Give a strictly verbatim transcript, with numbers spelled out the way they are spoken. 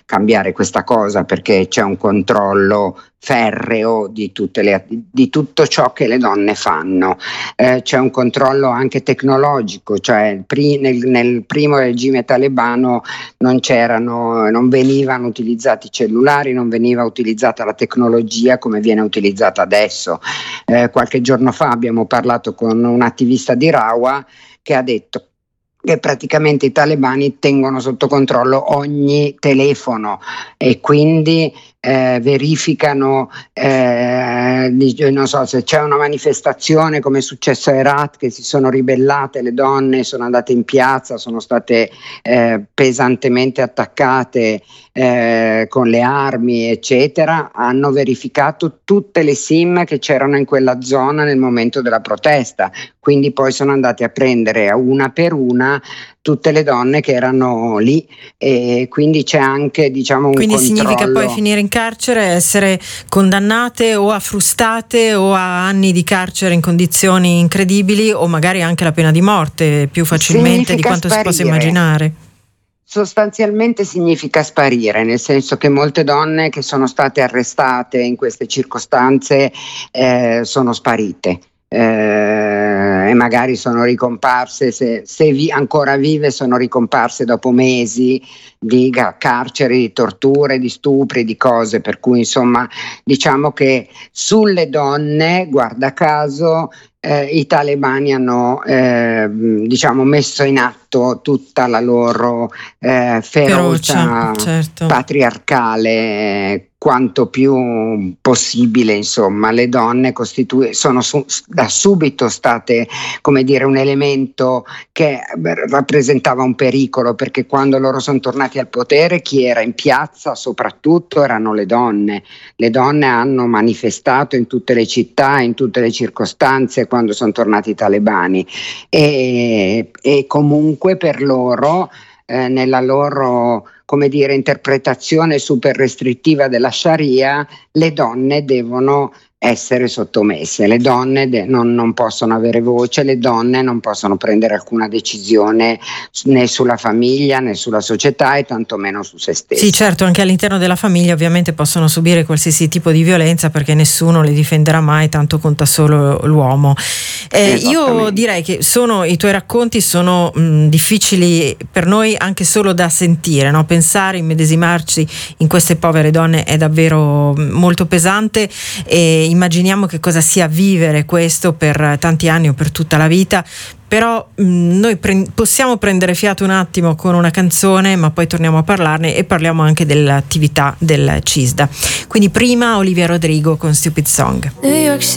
cambiare questa cosa, perché c'è un controllo ferreo di, tutte le, di tutto ciò che le donne fanno. Eh, c'è un controllo anche tecnologico, cioè pri, nel, nel primo regime talebano non c'erano, non venivano utilizzati i cellulari, non veniva utilizzata la tecnologia come viene utilizzata adesso. Eh, qualche giorno fa abbiamo parlato con un attivista di Rawa che ha detto che praticamente i talebani tengono sotto controllo ogni telefono e quindi eh, verificano, eh, non so, se c'è una manifestazione come è successo a Herat, che si sono ribellate le donne, sono andate in piazza, sono state eh, pesantemente attaccate eh, con le armi eccetera, hanno verificato tutte le SIM che c'erano in quella zona nel momento della protesta, quindi poi sono andati a prendere una per una tutte le donne che erano lì, e quindi c'è anche, diciamo, un quindi controllo. Significa poi finire in carcere, essere condannate o a frustate o a anni di carcere in condizioni incredibili, o magari anche la pena di morte più facilmente significa di quanto sparire. Si possa immaginare. Sostanzialmente significa sparire, nel senso che molte donne che sono state arrestate in queste circostanze eh, sono sparite. Eh, e magari sono ricomparse, se, se vi, ancora vive, sono ricomparse dopo mesi di carceri, di torture, di stupri, di cose, per cui insomma diciamo che sulle donne, guarda caso, eh, i talebani hanno eh, diciamo messo in atto tutta la loro eh, ferocia, ferocia certo. patriarcale quanto più possibile, insomma. Le donne costitu- sono su- da subito state, come dire, un elemento che rappresentava un pericolo, perché quando loro sono tornati al potere chi era in piazza soprattutto erano le donne. Le donne hanno manifestato in tutte le città, in tutte le circostanze quando sono tornati i talebani, e, e comunque per loro eh, nella loro, come dire, interpretazione super restrittiva della Sharia, le donne devono essere sottomesse, le donne de- non, non possono avere voce, le donne non possono prendere alcuna decisione né sulla famiglia né sulla società e tantomeno su se stesse. Sì, certo, anche all'interno della famiglia ovviamente possono subire qualsiasi tipo di violenza, perché nessuno le difenderà mai, tanto conta solo l'uomo. Eh, io direi che sono, i tuoi racconti sono mh, difficili per noi anche solo da sentire, no? Pensare, immedesimarci in queste povere donne è davvero molto pesante, e immaginiamo che cosa sia vivere questo per tanti anni o per tutta la vita. Però mh, noi pre- possiamo prendere fiato un attimo con una canzone, ma poi torniamo a parlarne e parliamo anche dell'attività del CISDA. Quindi prima Olivia Rodrigo con Stupid Song. New York